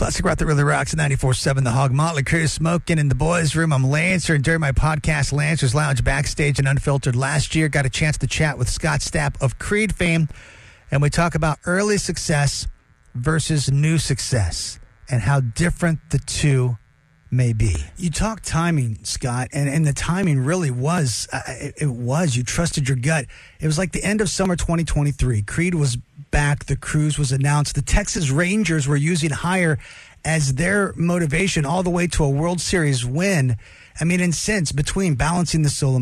Classic Rock that really rocks at 94.7 The Hog. Motley Crue smoking in the boys' room. I'm Lancer, and during my podcast, Lancer's Lounge Backstage and Unfiltered last year, got a chance to chat with Scott Stapp of Creed fame, and we talk about early success versus new success and how different the two may be. You talk timing, Scott, and the timing really was, you trusted your gut. It was like the end of summer 2023. Creed was back. The cruise was announced. The Texas Rangers were using hire as their motivation all the way to a World Series win. I mean, and since between balancing the solo